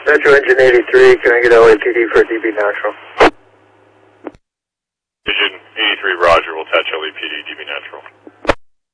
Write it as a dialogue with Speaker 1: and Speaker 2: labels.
Speaker 1: Metro Engine 83, can I get LAPD for DB Natural?